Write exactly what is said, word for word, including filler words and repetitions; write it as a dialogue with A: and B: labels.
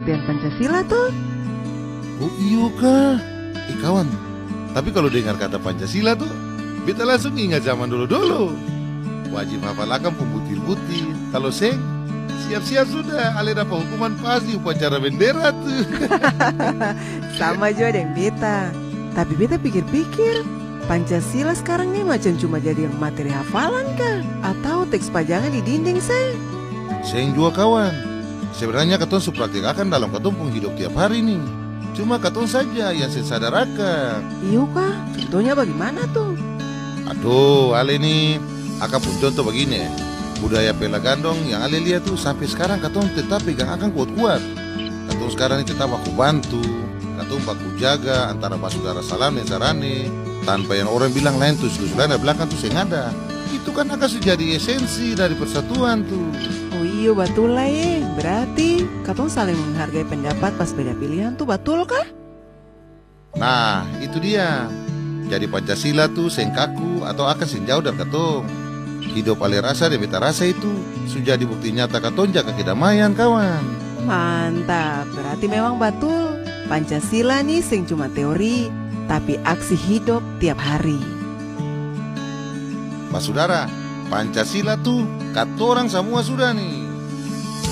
A: pengertian Pancasila tuh.
B: Oh iya kah? Eh kawan, tapi kalau dengar kata Pancasila tuh, beta langsung ingat zaman dulu-dulu. Wajib hafal akan pembutir-butir. Kalau seng, siap-siap sudah, ale dapat hukuman pasti upacara bendera tuh.
A: Sama juga dengan beta. Tapi beta pikir-pikir, Pancasila sekarang ini macam cuma jadi materi hafalan kah? Atau teks pajangan di dinding saya?
B: Seng juga kawan. Sebenarnya katong supraktik akan dalam katong pun hidup tiap hari nih. Cuma katong saja yang saya sadar akan.
A: Iya kah? Contohnya bagaimana tuh?
B: Aduh, ale nih, akan pun contoh begini. Budaya pela gandong yang ale lihat tuh sampai sekarang katong tetap pegang akan kuat-kuat. Katong sekarang ini tetap aku bantu, katong baku jaga antara basudara salam dan sarane. Tanpa yang orang bilang lain tuh, seluruh belakang tuh seng ada. Itu kan akan jadi esensi dari persatuan tuh.
A: Oh iya betul lah ya. Berarti katong saling menghargai pendapat pas beda pilihan tuh betul kah?
B: Nah, itu dia. Jadi Pancasila tuh seng kaku atau akan seng jauh dari katong. Hidup ale rasa dan beta rasa itu sudah dibukti nyata katong jaga kedamaian kawan.
A: Mantap, berarti memang betul. Pancasila nih sing cuma teori, tapi aksi hidup tiap hari.
B: Pak saudara, Pancasila tuh katorang semua sudah nih.